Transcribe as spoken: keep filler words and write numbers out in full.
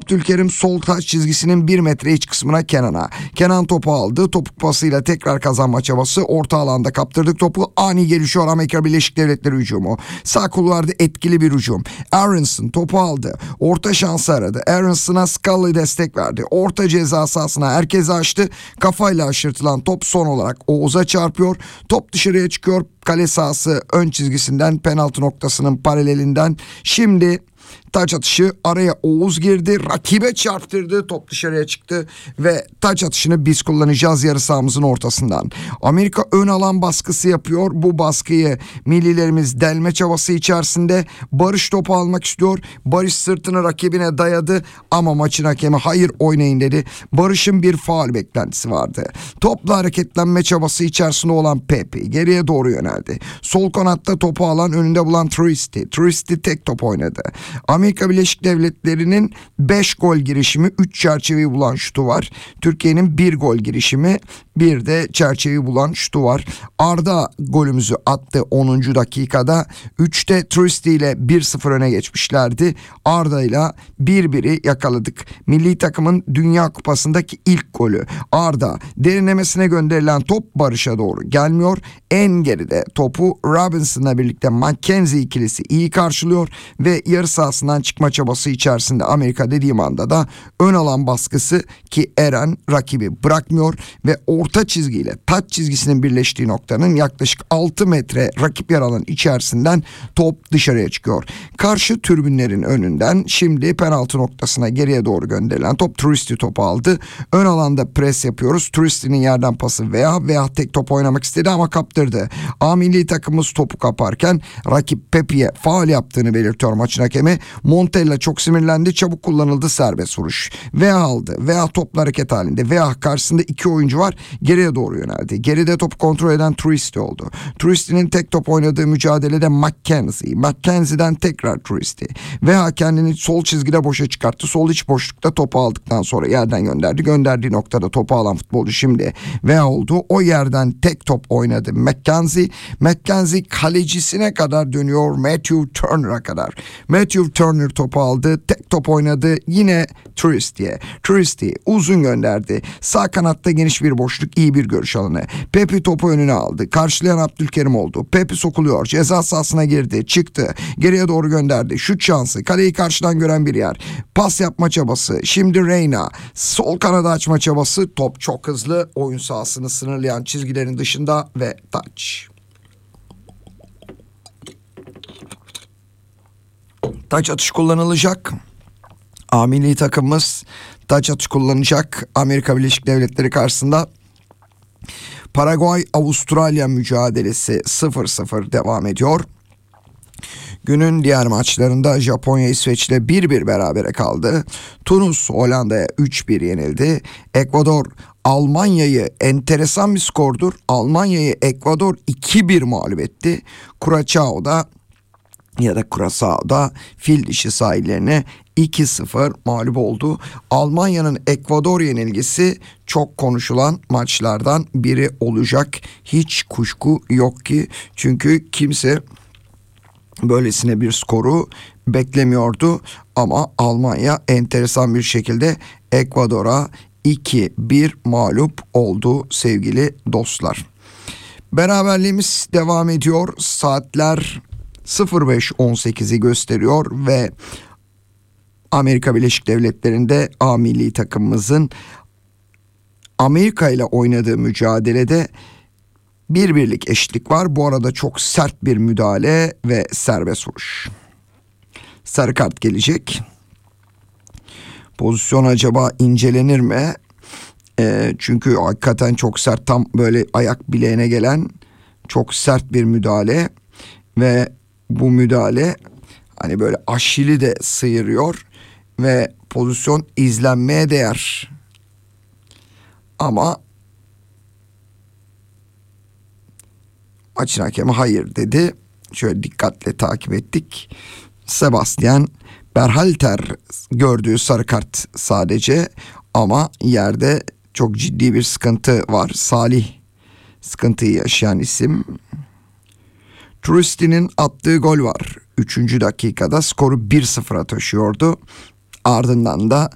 Abdülkerim sol taç çizgisinin bir metre iç kısmına Kenan'a. Kenan topu aldı. Topuk pasıyla tekrar kazanma çabası. Orta alanda kaptırdık topu. Ani gelişiyor Amerika Birleşik Devletleri hücumu. Sağ kulvarda etkili bir hücum. Aronson topu aldı. Orta şansı aradı. Aronson'a Scully destek verdi. Orta ceza sahasına herkese açtı. Kafayla aşırtılan top son olarak Oğuz'a çarpıyor. Top dışarıya çıkıyor. Kale sahası ön çizgisinden, penaltı noktasının paralelinden. Şimdi taç atışı, araya Oğuz girdi, rakibe çarptırdı, top dışarıya çıktı ve taç atışını biz kullanacağız yarı sahamızın ortasından. Amerika ön alan baskısı yapıyor. Bu baskıyı millilerimiz delme çabası içerisinde. Barış topu almak istiyor. Barış sırtını rakibine dayadı ama maçın hakemi hayır oynayın dedi. Barış'ın bir faul beklentisi vardı. Topla hareketlenme çabası içerisinde olan Pepe geriye doğru yöneldi. Sol kanatta topu alan, önünde bulan Tristi. Tristi tek top oynadı. Amerika Birleşik Devletleri'nin beş gol girişimi, üç çerçeveyi bulan şutu var. Türkiye'nin bir gol girişimi, bir de çerçeveyi bulan şutu var. Arda golümüzü attı onuncu dakikada. üçte Tristi ile bir sıfır öne geçmişlerdi. Arda ile bir biri yakaladık. Milli takımın Dünya Kupası'ndaki ilk golü. Arda derinlemesine gönderilen top Barış'a doğru gelmiyor. En geride topu Robinson'la birlikte McKenzie ikilisi iyi karşılıyor ve yarı sahasından çıkma çabası içerisinde Amerika dediğim anda da ön alan baskısı ki Eren rakibi bırakmıyor ve orta çizgiyle taç çizgisinin birleştiği noktanın yaklaşık altı metre rakip yer alan içerisinden top dışarıya çıkıyor. Karşı tribünlerin önünden şimdi penaltı noktasına geriye doğru gönderilen top Tristi topu aldı. Ön alanda pres yapıyoruz. Tristi'nin yerden pası veya veya tek top oynamak istedi ama kaptırdı. A milli takımımız topu kaparken rakip Pepe'ye faul yaptığını belirtiyor maçın hakemi. Montella çok sinirlendi. Çabuk kullanıldı serbest vuruş. Veya aldı. Veya topla hareket halinde. Veya karşısında iki oyuncu var. Geriye doğru yöneldi. Geride topu kontrol eden Tristi oldu. Tristi'nin tek top oynadığı mücadelede McKenzie. McKenzie'den tekrar Tristi. Veya kendini sol çizgide boşa çıkarttı. Sol iç boşlukta topu aldıktan sonra yerden gönderdi. Gönderdiği noktada topu alan futbolcu şimdi veya oldu. O yerden tek top oynadı McKenzie. McKenzie kalecisine kadar dönüyor. Matthew Turner'a kadar. Matthew Turner topu aldı. Tek top oynadı. Yine Tristi'ye. Tristi uzun gönderdi. Sağ kanatta geniş bir boşluk, iyi bir görüş alanı. Pepe topu önüne aldı. Karşılayan Abdülkerim oldu. Pepe sokuluyor. Ceza sahasına girdi. Çıktı. Geriye doğru gönderdi. Şut şansı. Kaleyi karşıdan gören bir yer. Pas yapma çabası. Şimdi Reyna. Sol kanada açma çabası. Top çok hızlı. Oyun sahasını sınırlayan çizgilerin dışında ve taç. Taç atış kullanılacak. A milli takımımız taç atış kullanacak. Amerika Birleşik Devletleri karşısında Paraguay-Avustralya mücadelesi sıfır sıfır devam ediyor. Günün diğer maçlarında Japonya İsveç'le bir bir berabere kaldı. Tunus Hollanda'ya üç bir yenildi. Ekvador Almanya'yı, enteresan bir skordur, Almanya'yı Ekvador iki bir mağlup etti. Curaçao'da ya da Curaçao'da fil dişi sahillerine iki sıfır mağlup oldu. Almanya'nın Ekvador yenilgisi çok konuşulan maçlardan biri olacak. Hiç kuşku yok ki, çünkü kimse böylesine bir skoru beklemiyordu ama Almanya enteresan bir şekilde Ekvador'a iki bir mağlup oldu sevgili dostlar. Beraberliğimiz devam ediyor. Saatler sıfır beş on sekizi gösteriyor ve Amerika Birleşik Devletleri'nde A milli takımımızın Amerika ile oynadığı mücadelede bir birlik eşitlik var. Bu arada çok sert bir müdahale ve serbest vuruş. Sarı kart gelecek. Pozisyon acaba incelenir mi? E, çünkü hakikaten çok sert, tam böyle ayak bileğine gelen çok sert bir müdahale ve bu müdahale hani böyle Aşil'i de sıyırıyor ve pozisyon izlenmeye değer. Ama maçın hakemi hayır dedi. Şöyle dikkatle takip ettik. Sebastian Berhalter gördüğü sarı kart sadece, ama yerde çok ciddi bir sıkıntı var. Salih sıkıntıyı yaşayan isim. Tristi'nin attığı gol var. Üçüncü dakikada skoru bir sıfıra taşıyordu. Ardından da